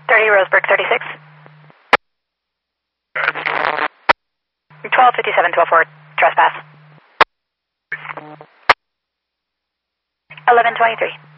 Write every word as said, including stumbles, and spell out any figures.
thirty Roseburg thirty-six. twelve fifty-seven, twelve four, trespass. eleven twenty-three.